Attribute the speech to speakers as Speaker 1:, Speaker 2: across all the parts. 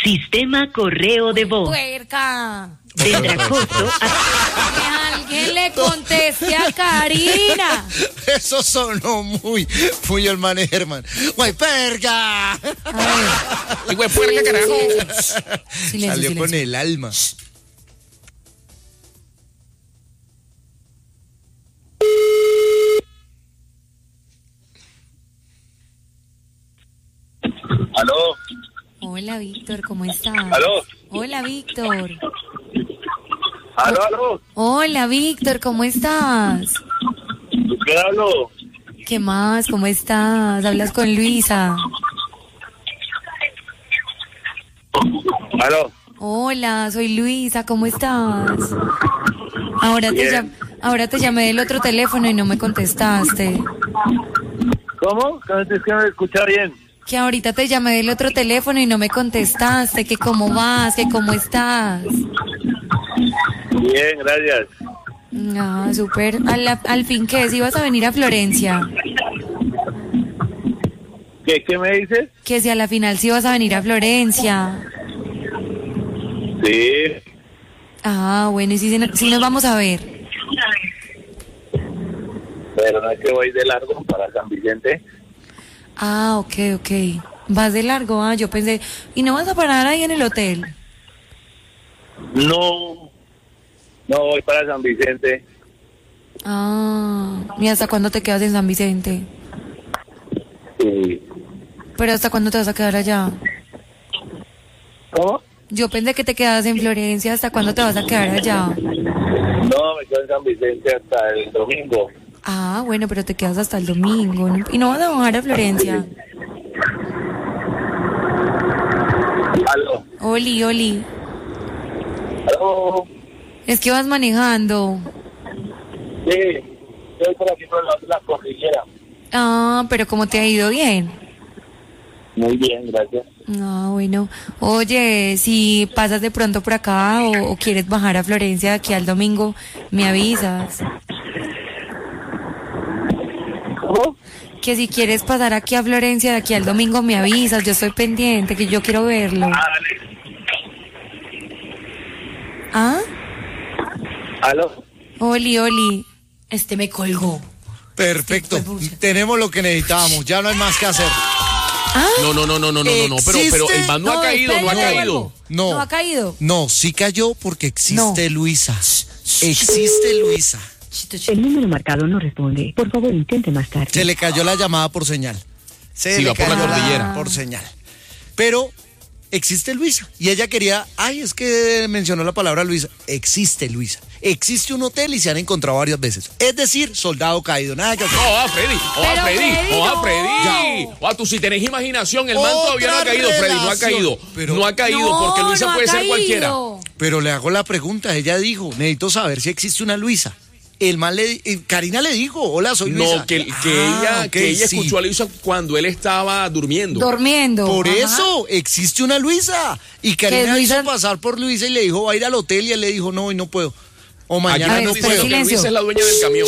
Speaker 1: Sistema correo de voz.
Speaker 2: ¡Puerca!
Speaker 1: Tendrá costo
Speaker 2: Que alguien le conteste a Karina.
Speaker 3: Eso sonó muy el man Herman. ¡Güey, perga!
Speaker 2: A
Speaker 4: ¡Güey, puerca, carajo!
Speaker 2: ver. Silencio,
Speaker 3: Salió
Speaker 2: silencio.
Speaker 3: con el alma.
Speaker 5: ¿Aló?
Speaker 2: Hola, Víctor, ¿cómo estás?
Speaker 5: ¿Aló?
Speaker 2: Hola, Víctor.
Speaker 5: ¿Aló?
Speaker 2: Hola, Víctor, ¿cómo estás?
Speaker 5: ¿Qué hablo?
Speaker 2: ¿Qué más? ¿Cómo estás? Hablas con Luisa.
Speaker 5: ¿Aló?
Speaker 2: Hola, soy Luisa, ¿cómo estás? Ahora
Speaker 5: Bien.
Speaker 2: ahora te llamé del otro teléfono y no me contestaste.
Speaker 5: ¿Cómo? Es que no me escucha bien.
Speaker 2: Que ahorita te llamé del otro teléfono y no me contestaste, que cómo vas, que cómo estás.
Speaker 5: Bien, gracias.
Speaker 2: Ah, súper. Al fin, ¿qué es? ¿Ibas a venir a Florencia?
Speaker 5: ¿Qué me dices?
Speaker 2: Que si a la final sí ibas a venir a Florencia.
Speaker 5: Sí.
Speaker 2: Ah, bueno, y si nos vamos a ver.
Speaker 5: Pero no es que voy de largo para San Vicente.
Speaker 2: Ah, ok. Vas de largo, yo pensé. ¿Y no vas a parar ahí en el hotel?
Speaker 5: No voy para San Vicente.
Speaker 2: Ah, ¿y hasta cuándo te quedas en San Vicente?
Speaker 5: Sí.
Speaker 2: ¿Pero hasta cuándo te vas a quedar allá?
Speaker 5: ¿Cómo?
Speaker 2: Yo pensé que te quedabas en Florencia, ¿hasta cuándo te vas a quedar allá?
Speaker 5: No, me quedo en San Vicente hasta el domingo.
Speaker 2: Ah, bueno, pero te quedas hasta el domingo, ¿no? ¿Y no vas a bajar a Florencia?
Speaker 5: ¿Aló?
Speaker 2: Oli.
Speaker 5: ¿Aló?
Speaker 2: Es que vas manejando.
Speaker 5: Sí, estoy por aquí por la cordillera.
Speaker 2: Ah, pero ¿cómo te ha ido? Bien.
Speaker 5: Muy bien, gracias.
Speaker 2: Ah, bueno. Oye, si pasas de pronto por acá o quieres bajar a Florencia de aquí al domingo, me avisas.
Speaker 5: ¿Cómo?
Speaker 2: Que si quieres pasar aquí a Florencia de aquí al domingo, me avisas. Yo estoy pendiente, que yo quiero verlo.
Speaker 5: Dale.
Speaker 2: ¿Ah?
Speaker 5: ¿Aló?
Speaker 2: Oli. Este me colgó.
Speaker 3: Perfecto. Tenemos lo que necesitábamos. Ya no hay más que hacer.
Speaker 4: No, pero el man no ha caído, no ha caído.
Speaker 2: No ha caído.
Speaker 3: No, sí cayó porque existe
Speaker 2: No.
Speaker 3: Luisa. Existe Luisa.
Speaker 1: El número marcado no responde. Por favor, intente más tarde.
Speaker 3: Se le cayó la llamada por señal.
Speaker 4: Sí, va por la cordillera.
Speaker 3: Por señal. Pero existe Luisa. Y ella quería, es que mencionó la palabra Luisa. Existe Luisa. Existe un hotel y se han encontrado varias veces. Es decir, soldado caído. Nada que hacer.
Speaker 4: Freddy. Tú si tenés imaginación, el man todavía no ha caído, Freddy, no ha caído. No ha caído porque Luisa
Speaker 2: no
Speaker 4: puede
Speaker 2: ha
Speaker 4: ser cualquiera.
Speaker 2: caído.
Speaker 3: Pero le hago la pregunta. Ella dijo, necesito saber si existe una Luisa. El man Karina le dijo, hola, soy Luisa.
Speaker 4: No, que ella
Speaker 3: sí.
Speaker 4: escuchó a Luisa cuando él estaba durmiendo.
Speaker 2: Durmiendo.
Speaker 3: Por
Speaker 2: Ajá.
Speaker 3: eso existe una Luisa. Y Karina
Speaker 2: Luisa?
Speaker 3: hizo pasar por Luisa y le dijo, va a ir al hotel. Y él le dijo, no, hoy no puedo. O
Speaker 4: Aquí
Speaker 3: mañana
Speaker 4: me
Speaker 3: no
Speaker 4: están
Speaker 3: puedo.
Speaker 4: diciendo que
Speaker 2: Silencio.
Speaker 4: Luisa es la dueña del camión.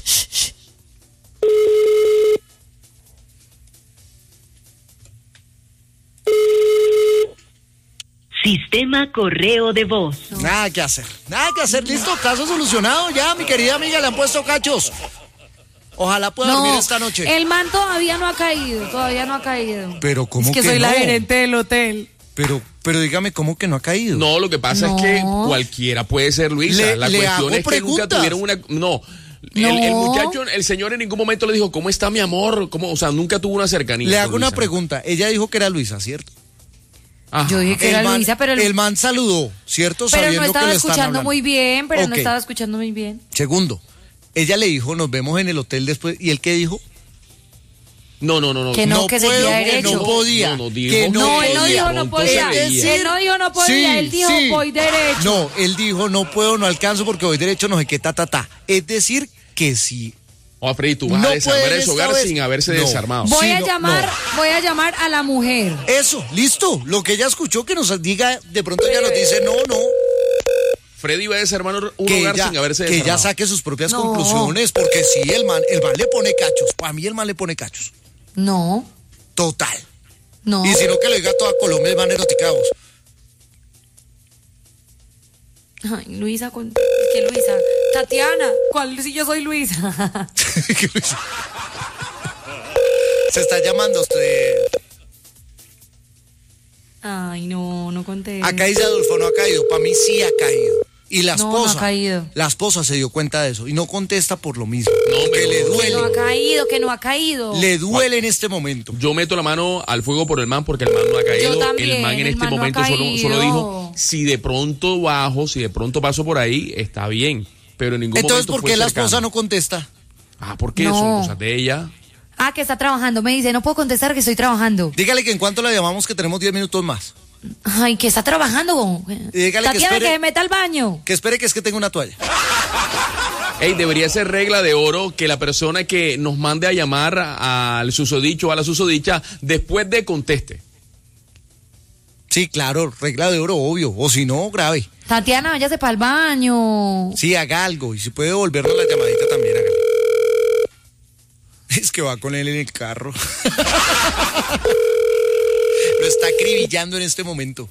Speaker 1: Sistema correo de voz.
Speaker 3: Nada que hacer. Listo, caso solucionado. Ya, mi querida amiga, le han puesto cachos. Ojalá pueda dormir esta noche.
Speaker 2: El man todavía no ha caído,
Speaker 3: Pero ¿cómo
Speaker 2: Es que
Speaker 3: que
Speaker 2: soy
Speaker 3: no?
Speaker 2: la gerente del hotel.
Speaker 3: Pero dígame, ¿cómo que no ha caído?
Speaker 4: No, lo que pasa es que cualquiera puede ser Luisa. La
Speaker 3: le hago
Speaker 4: cuestión es que
Speaker 3: preguntas.
Speaker 4: nunca tuvieron una... No. El muchacho, el señor en ningún momento le dijo, ¿cómo está mi amor? ¿Cómo? O sea, nunca tuvo una cercanía.
Speaker 3: Le
Speaker 4: con
Speaker 3: hago una
Speaker 4: Luisa.
Speaker 3: pregunta. Ella dijo que era Luisa, ¿cierto?
Speaker 4: Ajá.
Speaker 2: Yo dije que era Luisa, pero
Speaker 3: el man saludó, ¿cierto?
Speaker 2: pero
Speaker 3: Sabiendo
Speaker 2: no estaba
Speaker 3: que le están
Speaker 2: escuchando
Speaker 3: hablando.
Speaker 2: muy bien, pero no
Speaker 3: Ok.
Speaker 2: estaba escuchando muy bien.
Speaker 3: Segundo, ella le dijo, nos vemos en el hotel después. ¿Y él qué dijo?
Speaker 4: No.
Speaker 2: Que no, que seguía
Speaker 3: puedo,
Speaker 2: derecho.
Speaker 3: Que no podía.
Speaker 4: No, dijo
Speaker 3: que
Speaker 2: No, él no
Speaker 3: podía.
Speaker 2: dijo no podía.
Speaker 4: Es decir,
Speaker 2: Él no dijo no podía, él dijo voy derecho.
Speaker 3: No, él dijo no puedo, no alcanzo porque voy derecho, no sé qué, ta. Es decir, que si
Speaker 4: Freddy, tú vas
Speaker 3: no
Speaker 4: a desarmar
Speaker 3: pueden
Speaker 4: ese hogar
Speaker 3: esta vez.
Speaker 4: sin haberse
Speaker 3: No.
Speaker 4: desarmado.
Speaker 2: Voy
Speaker 3: Sí,
Speaker 2: a
Speaker 3: no,
Speaker 2: llamar a la mujer.
Speaker 3: eso, listo. Lo que ella escuchó que nos diga, de pronto ella nos dice no.
Speaker 4: Freddy va a desarmar un
Speaker 3: Que
Speaker 4: hogar
Speaker 3: ella,
Speaker 4: sin haberse
Speaker 3: que
Speaker 4: desarmado.
Speaker 3: ella saque sus propias
Speaker 2: No.
Speaker 3: conclusiones, porque si el man le pone cachos. Para mí el man le pone cachos.
Speaker 2: No.
Speaker 3: Total.
Speaker 2: No.
Speaker 3: Y si no, que le diga a toda Colombia, el man eroticados.
Speaker 2: Ay, Luisa, ¿qué Luisa? Tatiana, ¿cuál si yo soy Luisa?
Speaker 3: Se está llamando usted.
Speaker 2: Ay, no conté.
Speaker 3: Acá dice Adolfo, no ha caído. Para mí sí ha caído. Y la
Speaker 2: No,
Speaker 3: esposa.
Speaker 2: no ha caído.
Speaker 3: La esposa se dio cuenta de eso y no contesta por lo mismo.
Speaker 4: No,
Speaker 3: que
Speaker 4: pero-
Speaker 3: le
Speaker 2: Que
Speaker 3: duele.
Speaker 2: no ha caído.
Speaker 3: Le duele en este momento.
Speaker 4: Yo meto la mano al fuego por el man porque el man no ha caído.
Speaker 2: Yo también,
Speaker 4: el man en
Speaker 2: el
Speaker 4: este
Speaker 2: man no ha
Speaker 4: momento solo
Speaker 2: caído.
Speaker 4: dijo, si de pronto bajo, si de pronto paso por ahí, está bien. Pero en ningún
Speaker 3: Entonces,
Speaker 4: momento
Speaker 3: ¿por
Speaker 4: fue
Speaker 3: qué la
Speaker 4: cercano.
Speaker 3: esposa no contesta?
Speaker 4: Ah, ¿por qué?
Speaker 2: No.
Speaker 4: Son cosas de ella.
Speaker 2: Ah, que está trabajando. Me dice, no puedo contestar que estoy trabajando.
Speaker 3: Dígale que en cuanto la llamamos que tenemos 10 minutos más.
Speaker 2: Ay, que está trabajando.
Speaker 3: dígale que
Speaker 2: Tatiana,
Speaker 3: espere.
Speaker 2: que se meta al baño.
Speaker 3: Que espere que es que tengo una toalla.
Speaker 4: Ey, debería ser regla de oro que la persona que nos mande a llamar al susodicho o a la susodicha después de conteste.
Speaker 3: Sí, claro, regla de oro, obvio. O si no, grave.
Speaker 2: Tatiana, váyase para el baño.
Speaker 3: Sí, haga algo. Y si puede devolvernos la llamadita también, hágalo. Es que va con él en el carro. Lo está acribillando en este momento.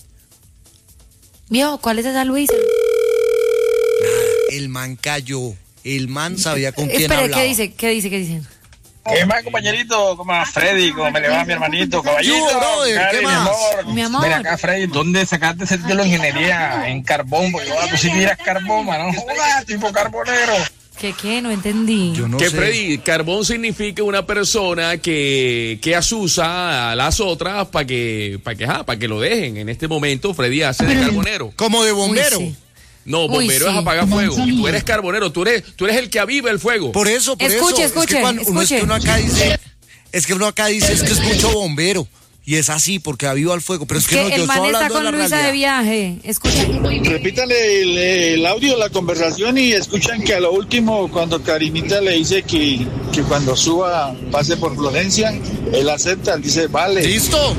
Speaker 2: Viejo, ¿cuál es esa Luisa?
Speaker 3: Nada, el man cayó. El man sabía con quién
Speaker 2: Espere,
Speaker 3: hablaba.
Speaker 2: ¿qué dice? ¿Qué dice?
Speaker 5: ¿Qué más, compañerito? ¿Cómo va Freddy? ¿Cómo me le va mi hermanito? Caballito.
Speaker 3: Yo, brother,
Speaker 5: Cari,
Speaker 3: ¿qué
Speaker 5: mi
Speaker 3: más?
Speaker 5: amor.
Speaker 2: Mi amor.
Speaker 5: Ven acá, Freddy. ¿Dónde sacaste ese título de ingeniería? En carbón. Porque tú sí tiras carbón, mano. Joder, tipo carbonero.
Speaker 2: ¿Qué? No entendí.
Speaker 3: Yo no
Speaker 4: que
Speaker 3: sé.
Speaker 4: Freddy, carbón significa una persona que asusa a las otras para que lo dejen. En este momento, Freddy hace de carbonero.
Speaker 3: Como de bombero.
Speaker 2: Uy, sí.
Speaker 4: No, bombero
Speaker 2: Uy,
Speaker 4: es
Speaker 2: sí.
Speaker 4: apagar fuego. Tú eres carbonero, tú eres el que aviva el fuego.
Speaker 3: Por eso.
Speaker 2: Escuche,
Speaker 3: Es que cuando
Speaker 2: escuche.
Speaker 3: uno acá dice es que es mucho bombero. Y es así, porque aviva el fuego. Pero es que no, yo
Speaker 2: el
Speaker 3: estoy
Speaker 2: man está
Speaker 3: hablando de
Speaker 2: con
Speaker 3: la
Speaker 2: Luisa de
Speaker 3: realidad.
Speaker 2: viaje. Escuche.
Speaker 6: Repítale el audio de la conversación y escuchan que a lo último, cuando Karinita le dice que cuando suba, pase por Florencia, él acepta, él dice, vale,
Speaker 3: ¿Listo?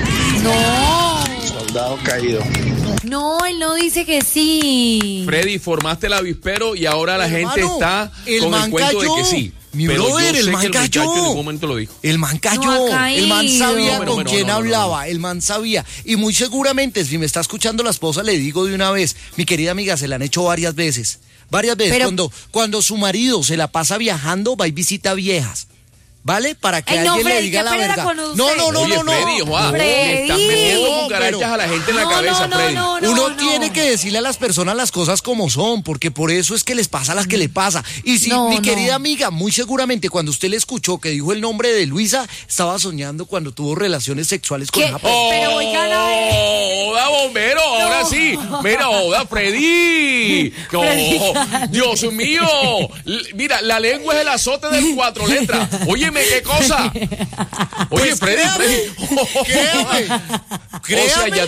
Speaker 2: No.
Speaker 6: soldado caído.
Speaker 2: No, él no dice que sí.
Speaker 4: Freddy, formaste el avispero y ahora la gente
Speaker 3: Hermano,
Speaker 4: está
Speaker 3: el
Speaker 4: con
Speaker 3: man
Speaker 4: el cuento
Speaker 3: cayó.
Speaker 4: de que sí.
Speaker 3: Mi
Speaker 4: Pero
Speaker 3: brother,
Speaker 4: yo
Speaker 3: el
Speaker 4: sé
Speaker 3: man
Speaker 4: que el
Speaker 3: cayó.
Speaker 4: muchacho en ningún momento lo dijo.
Speaker 3: El man cayó.
Speaker 2: No ha
Speaker 3: El man
Speaker 2: caído.
Speaker 3: sabía
Speaker 4: No, pero
Speaker 3: con quién
Speaker 4: no.
Speaker 3: hablaba. El man sabía. Y muy seguramente, si me está escuchando la esposa, le digo de una vez, mi querida amiga, se la han hecho varias veces. Varias veces.
Speaker 2: Pero-
Speaker 3: Cuando su marido se la pasa viajando, va y visita viejas. ¿Vale? Para que
Speaker 2: Ay, no,
Speaker 3: alguien le
Speaker 2: Freddy,
Speaker 3: diga
Speaker 2: qué
Speaker 3: la
Speaker 2: pena
Speaker 3: verdad.
Speaker 2: con usted.
Speaker 3: No.
Speaker 4: Oye, Freddy, Juan, le estás
Speaker 2: Freddy.
Speaker 4: metiendo
Speaker 3: No,
Speaker 4: cucarachas
Speaker 3: pero-
Speaker 4: a la gente en la
Speaker 2: No,
Speaker 4: cabeza,
Speaker 2: no,
Speaker 4: Freddy.
Speaker 2: no.
Speaker 3: Uno tiene que decirle a las personas las cosas como son, porque por eso es que les pasa a las que le pasa. Y si
Speaker 2: No,
Speaker 3: mi
Speaker 2: no.
Speaker 3: querida amiga, muy seguramente cuando usted le escuchó que dijo el nombre de Luisa, estaba soñando cuando tuvo relaciones sexuales con
Speaker 2: ¿Qué?
Speaker 3: esa persona.
Speaker 2: Pero oigan a ver.
Speaker 4: ¡Oda, bombero! Ahora sí. Mira, Oda, Freddy. No, Dios mío. Mira, la lengua es el azote de 4 letras. Óyeme, ¿qué cosa? Oye,
Speaker 3: Pues
Speaker 4: Freddy.
Speaker 3: Créame.
Speaker 4: O sea, ya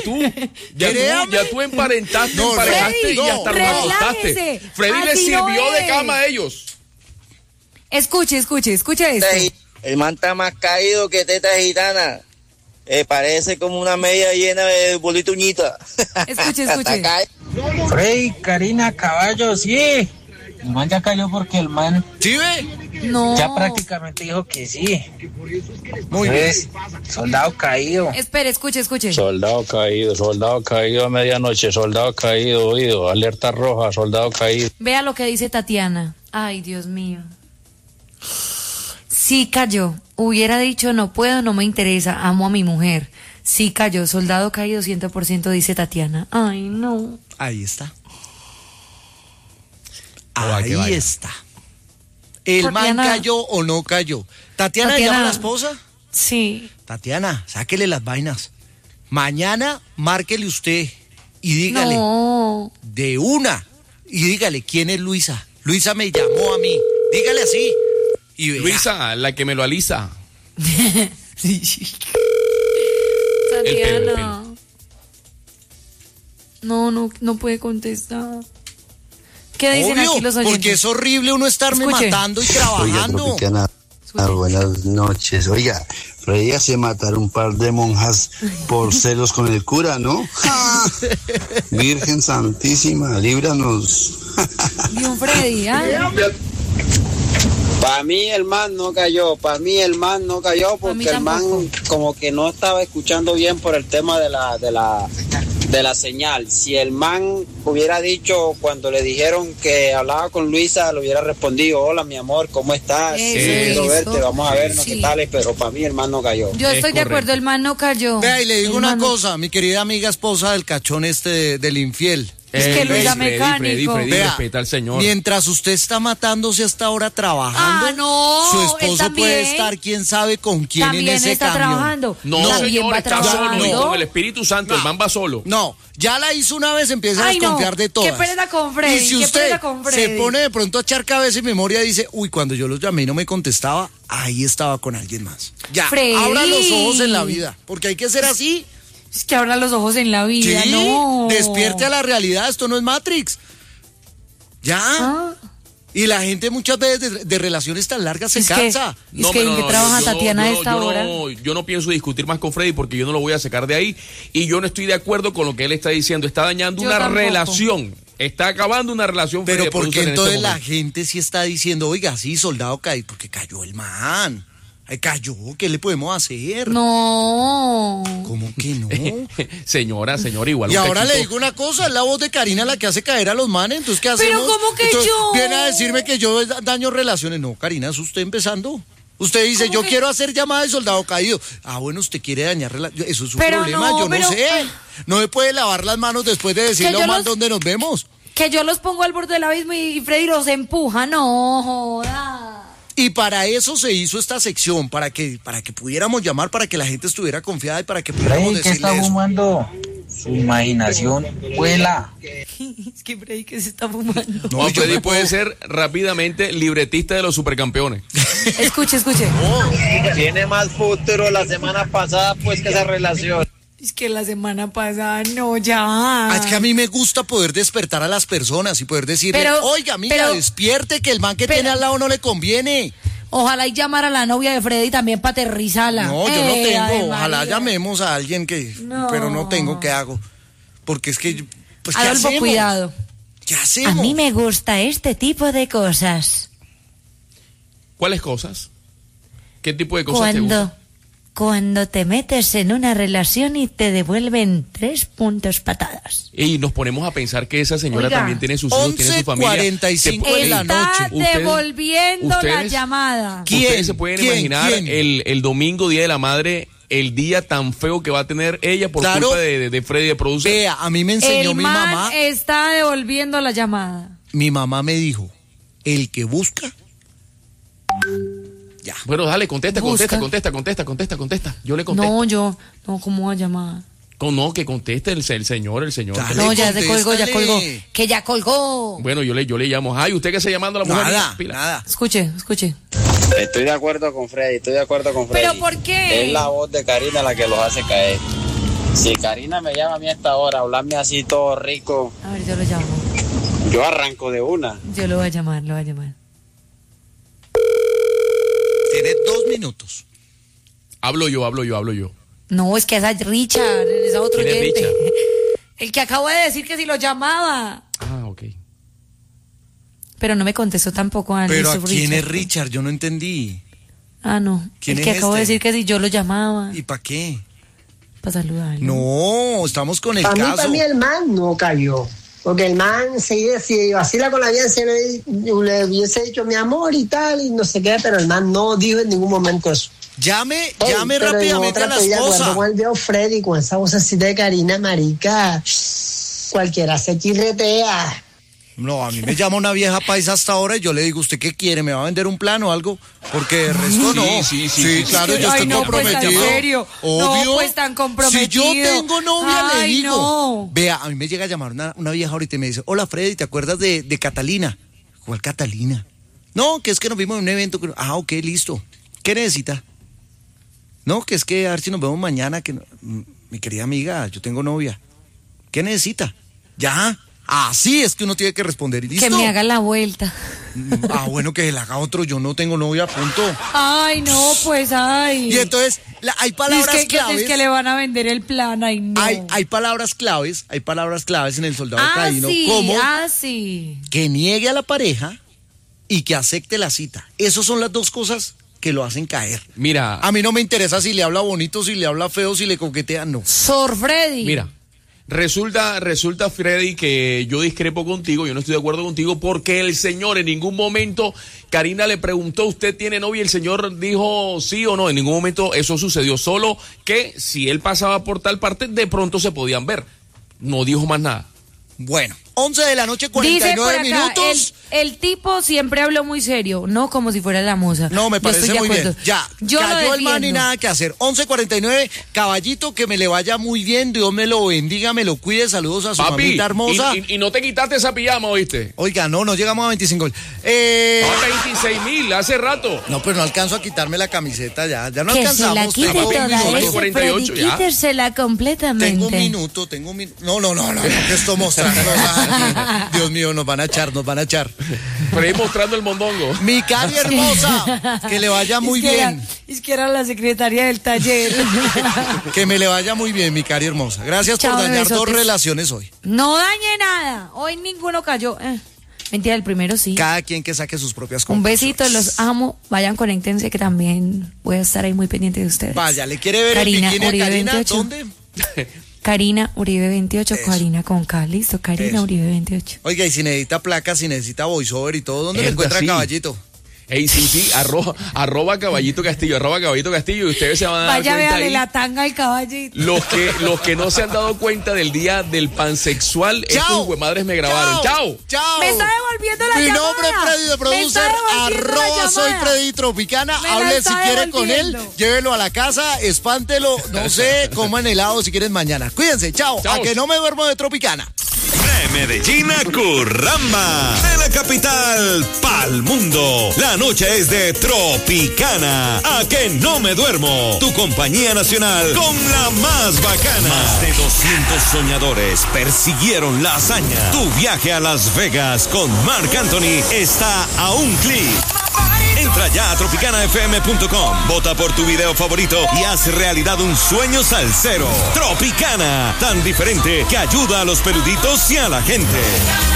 Speaker 4: tú emparentaste,
Speaker 3: No,
Speaker 4: emparejaste
Speaker 3: Freddy,
Speaker 4: y
Speaker 3: no.
Speaker 4: hasta los acostaste.
Speaker 2: Relájese.
Speaker 4: Freddy le
Speaker 2: Así no
Speaker 4: sirvió de
Speaker 2: es.
Speaker 4: cama a ellos.
Speaker 2: Escuche esto.
Speaker 7: El man está más caído que teta gitana. Parece como una media llena de bolita uñita.
Speaker 2: Escuche.
Speaker 7: Está caído.
Speaker 5: Freddy, Karina, caballo, sí. El man ya cayó porque el man
Speaker 3: ¿Sí ve?
Speaker 2: No.
Speaker 5: ya prácticamente dijo que sí.
Speaker 3: Muy bien.
Speaker 5: Entonces, soldado caído.
Speaker 2: Espere, escuche.
Speaker 6: Soldado caído a medianoche, soldado caído, oído, alerta roja, soldado caído.
Speaker 2: Vea lo que dice Tatiana. Ay, Dios mío. Sí cayó. Hubiera dicho, no puedo, no me interesa, amo a mi mujer. Sí cayó. Soldado caído 100%, dice Tatiana. Ay, no.
Speaker 3: Ahí está.
Speaker 4: Ojalá que
Speaker 3: Ahí
Speaker 4: vaya.
Speaker 3: está. ¿El man
Speaker 2: Tatiana.
Speaker 3: cayó o no cayó? ¿Tatiana
Speaker 2: Tatiana.
Speaker 3: llama a la esposa?
Speaker 2: Sí.
Speaker 3: Tatiana, sáquele las vainas. Mañana márquele usted y dígale
Speaker 2: No.
Speaker 3: de una y dígale quién es Luisa. Luisa me llamó a mí. Dígale así. Y vea.
Speaker 4: Luisa, la que me lo alisa.
Speaker 2: Tatiana. No puede contestar. ¿Qué dicen
Speaker 3: Obvio,
Speaker 2: aquí los oyentes?
Speaker 3: porque es horrible uno estarme
Speaker 2: Escuche.
Speaker 3: matando y
Speaker 8: Oiga,
Speaker 3: trabajando.
Speaker 8: Tropicana, buenas noches. Oiga, Freddy hace matar un par de monjas por celos con el cura, ¿no? Virgen Santísima, líbranos.
Speaker 2: Y un Freddy, ¿ah?
Speaker 7: Para mí el man no cayó,
Speaker 2: Pa' mí
Speaker 7: porque el man
Speaker 2: tampoco.
Speaker 7: como que no estaba escuchando bien por el tema de
Speaker 9: de la señal. Si el man hubiera dicho cuando le dijeron que hablaba con Luisa, le hubiera respondido, hola mi amor, ¿cómo estás? Quiero verte, vamos a vernos qué tal, pero para mí el man no cayó.
Speaker 2: Yo estoy de acuerdo, el man no cayó.
Speaker 3: Vea, y le digo una cosa, mi querida amiga esposa del cachón del infiel.
Speaker 2: Es que Luisa mecánico.
Speaker 4: Freddy,
Speaker 3: Vea,
Speaker 4: respeta al señor.
Speaker 3: Mientras usted está matándose hasta ahora trabajando,
Speaker 2: no,
Speaker 3: su
Speaker 2: él
Speaker 3: esposo
Speaker 2: también
Speaker 3: puede estar quién sabe con quién
Speaker 2: también
Speaker 3: en ese
Speaker 2: está
Speaker 3: camión.
Speaker 2: trabajando.
Speaker 4: No,
Speaker 2: también
Speaker 4: señor,
Speaker 2: va
Speaker 4: está
Speaker 2: trabajando.
Speaker 4: solo y con el Espíritu Santo, el man va solo.
Speaker 3: No, ya la hizo una vez, empieza a
Speaker 2: Ay,
Speaker 3: desconfiar
Speaker 2: no,
Speaker 3: de todas.
Speaker 2: qué pereza con Freddy,
Speaker 3: Y si
Speaker 2: qué
Speaker 3: usted
Speaker 2: pereza con Freddy.
Speaker 3: se pone de pronto a echar cabeza y memoria y dice, uy, cuando yo los llamé y no me contestaba, ahí estaba con alguien más. Ya,
Speaker 2: Freddy.
Speaker 3: abra los ojos en la vida, porque hay que ser así.
Speaker 2: Es que abra los ojos en la vida,
Speaker 3: Sí,
Speaker 2: no.
Speaker 3: despierte a la realidad, esto no es Matrix. Ya. Y la gente muchas veces de relaciones tan largas se cansa.
Speaker 2: Es que ¿en qué trabaja Tatiana a esta hora?
Speaker 4: Yo no pienso discutir más con Freddy porque yo no lo voy a sacar de ahí y yo no estoy de acuerdo con lo que él está diciendo. Está dañando una relación. Está acabando una relación.
Speaker 3: Pero ¿por qué entonces
Speaker 4: la
Speaker 3: gente sí está diciendo, oiga, sí, soldado caído? Porque cayó el man. Ay, cayó, ¿qué le podemos hacer?
Speaker 2: No.
Speaker 3: ¿Cómo que no?
Speaker 4: Señora, igual.
Speaker 3: Y ahora le digo una cosa, es la voz de Karina la que hace caer a los manes, entonces ¿qué hacemos?
Speaker 2: Pero ¿cómo que
Speaker 3: entonces,
Speaker 2: yo?
Speaker 3: Viene a decirme que yo daño relaciones. No, Karina, es usted empezando. Usted dice, yo quiero hacer llamada de soldado caído. Ah, bueno, usted quiere dañar relaciones. Eso es su problema, yo no sé. No me puede lavar las manos después de decirle a Omar dónde nos vemos.
Speaker 2: Que yo los pongo al borde del abismo y Freddy los empuja, no joda.
Speaker 3: Y para eso se hizo esta sección, para que pudiéramos llamar, para que la gente estuviera confiada y para que pudiéramos
Speaker 5: ¿Qué
Speaker 3: decirle
Speaker 5: está
Speaker 3: eso.
Speaker 5: fumando? Su imaginación vuela.
Speaker 2: Es que Freddy que se está fumando.
Speaker 4: No, Freddy puede ser rápidamente libretista de los supercampeones.
Speaker 2: Escuche.
Speaker 7: Tiene más futuro la semana pasada pues que esa relación.
Speaker 2: Es que la semana pasada, no, ya.
Speaker 3: Es que a mí me gusta poder despertar a las personas y poder decirle, oiga, amiga, despierte que el man que tiene al lado no le conviene.
Speaker 2: Ojalá y llamar a la novia de Freddy también para aterrizarla.
Speaker 3: No, yo no tengo. Ojalá llamemos a alguien que... No. Pero no tengo, ¿qué hago? Porque es que... Pues, ¿qué
Speaker 2: Adolfo,
Speaker 3: hacemos?
Speaker 2: cuidado.
Speaker 3: ¿Qué hacemos?
Speaker 2: A mí me gusta este tipo de cosas.
Speaker 4: ¿Cuáles cosas? ¿Qué tipo de cosas te gustan?
Speaker 2: Cuando te metes en una relación y te devuelven 3 puntos patadas.
Speaker 4: Y nos ponemos a pensar que esa señora también tiene sus hijos, tiene su familia.
Speaker 3: 11:45 de la noche.
Speaker 2: Está devolviendo la llamada.
Speaker 4: ¿Ustedes se pueden imaginar el domingo, Día de la Madre, el día tan feo que va a tener ella por culpa de Freddy de producer?
Speaker 3: Vea, a mí me enseñó mi mamá.
Speaker 2: Está devolviendo la llamada.
Speaker 3: Mi mamá me dijo, el que busca... Ya.
Speaker 4: Bueno, dale, contesta. Yo le contesto.
Speaker 2: No, ¿cómo va a llamar?
Speaker 4: No, que conteste el señor.
Speaker 3: Dale,
Speaker 2: no, ya colgó. Que ya colgó.
Speaker 4: Bueno, yo le llamo. Ay, ¿usted qué está llamando a la mujer?
Speaker 3: Nada.
Speaker 2: Escuche.
Speaker 9: Estoy de acuerdo con Freddy,
Speaker 2: ¿Pero por qué?
Speaker 9: Es la voz de Karina la que los hace caer. Si Karina me llama a mí a esta hora, hablarme así todo rico.
Speaker 2: A ver, yo lo llamo.
Speaker 9: Yo arranco de una.
Speaker 2: Yo lo voy a llamar.
Speaker 3: Tiene 2 minutos.
Speaker 4: Hablo yo.
Speaker 2: No, es que esa es Richard, es otro
Speaker 4: ¿Quién es
Speaker 2: oyente.
Speaker 4: Richard?
Speaker 2: El que acabo de decir que si lo llamaba.
Speaker 4: Ah, ok.
Speaker 2: Pero no me contestó tampoco.
Speaker 3: Pero ¿a quién es Richard? Yo no entendí.
Speaker 2: Ah, no.
Speaker 3: ¿Quién
Speaker 2: el que
Speaker 3: es
Speaker 2: acabo de decir que si yo lo llamaba.
Speaker 3: ¿Y para qué?
Speaker 2: Para saludarlo.
Speaker 3: No, estamos con el caso.
Speaker 10: Para mí el man no cayó. Porque el man si vacila con la vida, le hubiese dicho mi amor y tal, y no sé qué, pero el man no dijo en ningún momento eso.
Speaker 3: Llame rápidamente a la esposa. De acuerdo
Speaker 10: con el viejo Freddy, con esa vocecita de Karina, marica, cualquiera se chirretea.
Speaker 3: No, a mí me llama una vieja paisa hasta ahora y yo le digo, ¿usted qué quiere? ¿Me va a vender un plan o algo? Porque el resto no.
Speaker 4: Sí,
Speaker 3: claro, yo estoy comprometido.
Speaker 2: Pues, ¿en serio?
Speaker 3: Obvio.
Speaker 2: No, pues tan comprometido.
Speaker 3: Si yo tengo novia, le digo.
Speaker 2: No.
Speaker 3: Vea, a mí me llega a llamar una vieja ahorita y me dice, hola Freddy, ¿te acuerdas de Catalina? ¿Cuál Catalina? No, que es que nos vimos en un evento. Ah, ok, listo. ¿Qué necesita? No, que es que a ver si nos vemos mañana. Mi querida amiga, yo tengo novia. ¿Qué necesita? Ya. Así es que uno tiene que responder y listo.
Speaker 2: Que me haga la vuelta.
Speaker 3: Ah, bueno, que se la haga otro. Yo no tengo novia, punto.
Speaker 2: Ay, no, pues, ay.
Speaker 3: Y entonces, hay palabras claves.
Speaker 2: Es que le van a vender el plan, ay, no.
Speaker 3: Hay palabras claves en el soldado caído.
Speaker 2: Sí,
Speaker 3: como
Speaker 2: sí.
Speaker 3: que niegue a la pareja y que acepte la cita. Esas son las 2 cosas que lo hacen caer.
Speaker 4: Mira.
Speaker 3: A mí no me interesa si le habla bonito, si le habla feo, si le coquetea, no.
Speaker 2: Sor Freddy.
Speaker 4: Mira. Resulta, Freddy, que yo discrepo contigo, yo no estoy de acuerdo contigo, porque el señor en ningún momento, Karina le preguntó, ¿usted tiene novia? Y el señor dijo sí o no, en ningún momento eso sucedió, solo que si él pasaba por tal parte, de pronto se podían ver. No dijo más nada.
Speaker 3: Bueno, 11 de la noche, 49 minutos.
Speaker 2: El tipo siempre habló muy serio, no como si fuera la moza.
Speaker 3: No, me parece muy bien. Ya,
Speaker 2: yo
Speaker 3: cayó el man y nada que hacer. 11:49, caballito, que me le vaya muy bien, Dios me lo bendiga, me lo cuide, saludos a su mamita hermosa.
Speaker 4: Y no te quitaste esa pijama, ¿oíste?
Speaker 3: Oiga, no llegamos a 25.
Speaker 4: 26,000, hace rato.
Speaker 3: No, pero no alcanzo a quitarme la camiseta ya no
Speaker 2: que
Speaker 3: alcanzamos.
Speaker 2: Se la quite toda
Speaker 4: 48 ya.
Speaker 2: Quítersela completamente.
Speaker 3: Tengo un minuto. No, que esto mostrando. Dios mío, nos van a echar.
Speaker 4: Por ahí mostrando el mondongo.
Speaker 3: Mi Cari hermosa, que le vaya muy bien.
Speaker 2: Es que era la secretaria del taller.
Speaker 3: Que me le vaya muy bien, mi Cari hermosa. Gracias por dañar dos relaciones hoy.
Speaker 2: No dañé nada. Hoy ninguno cayó. Mentira, el primero sí.
Speaker 3: Cada quien que saque sus propias
Speaker 2: conclusiones. Un besito, los amo. Vayan, conéctense, que también voy a estar ahí muy pendiente de ustedes.
Speaker 3: Vaya, ¿le quiere ver
Speaker 2: Karina,
Speaker 3: el bikini a Karina?
Speaker 2: 28.
Speaker 3: ¿Dónde?
Speaker 2: Karina Uribe 28, eso. Karina con K, listo, Karina eso. Uribe 28.
Speaker 3: Oiga, y si necesita placas, si necesita voiceover y todo, ¿dónde le encuentra Caballito?
Speaker 4: Ey, sí, arroba Caballito Castillo, y ustedes se van a dar
Speaker 2: cuenta.
Speaker 4: Vaya,
Speaker 2: véale la tanga al caballito.
Speaker 4: Los que no se han dado cuenta del día del pansexual, estos huemadres me grabaron. Chao.
Speaker 2: Me está devolviendo la llamada.
Speaker 3: Mi nombre es Freddy de Producer, arroba soy Freddy Tropicana. Hable si quiere con él, llévelo a la casa, espántelo, no sé, coman helado si quieren mañana. Cuídense, chao. A que no me duermo de Tropicana.
Speaker 11: De Medellín a Curramba, de la capital pa'l mundo. La noche es de Tropicana. A que no me duermo. Tu compañía nacional con la más bacana. Más de 200 soñadores persiguieron la hazaña. Tu viaje a Las Vegas con Marc Anthony está a un clic. Entra ya a tropicanafm.com, vota por tu video favorito y haz realidad un sueño salsero. Tropicana, tan diferente que ayuda a los peluditos y a la gente.